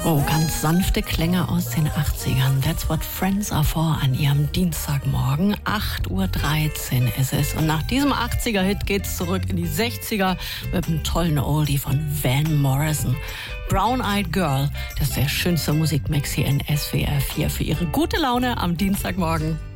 Oh, ganz sanfte Klänge aus den 80ern. That's what friends are for an ihrem Dienstagmorgen. 8.13 Uhr ist es. Und nach diesem 80er-Hit geht's zurück in die 60er mit einem tollen Oldie von Van Morrison. Brown Eyed Girl, das ist der schönste Musikmix hier in SWR 4 für Ihre gute Laune am Dienstagmorgen.